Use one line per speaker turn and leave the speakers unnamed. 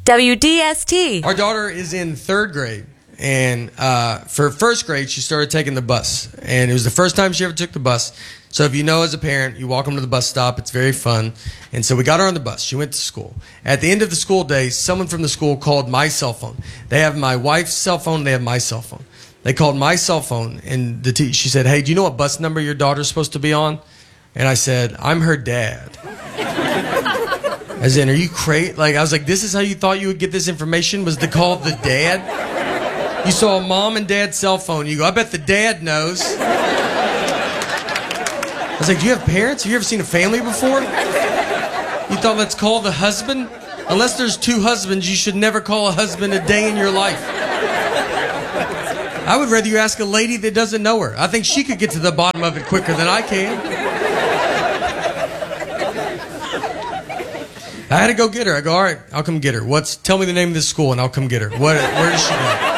WDST.
Our daughter is in third grade, and for first grade, she started taking the bus, and it was the first time she ever took the bus. So if you know as a parent, you walk them to the bus stop. It's very fun. And so we got her on the bus. She went to school. At the end of the school day, someone from the school called my cell phone. They have my wife's cell phone. They have my cell phone. They called my cell phone, and she said, "Hey, do you know what bus number your daughter's supposed to be on?" And I said, "I'm her dad." As in, are you crazy? Like, I was like, this is how you thought you would get this information, was to call the dad? You saw a mom and dad's cell phone. You go, I bet the dad knows. I was like, do you have parents? Have you ever seen a family before? You thought, let's call the husband? Unless there's two husbands, you should never call a husband a day in your life. I would rather you ask a lady that doesn't know her. I think she could get to the bottom of it quicker than I can. I had to go get her. I go, all right, I'll come get her. Tell me the name of this school and I'll come get her. Where does she go?